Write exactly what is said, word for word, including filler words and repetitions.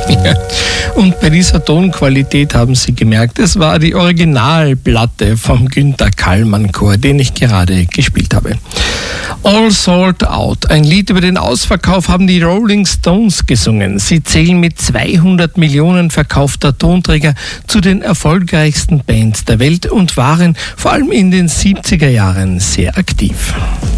Ja. Und bei dieser Tonqualität haben Sie gemerkt, es war die Originalplatte vom Günter Kallmann Chor, den ich gerade gespielt habe. All Sold Out, ein Lied über den Ausverkauf, haben die Rolling Stones gesungen. Sie zählen mit zweihundert Millionen verkaufter Tonträger zu den erfolgreichsten Bands der Welt und waren vor allem in den siebziger Jahren sehr aktiv.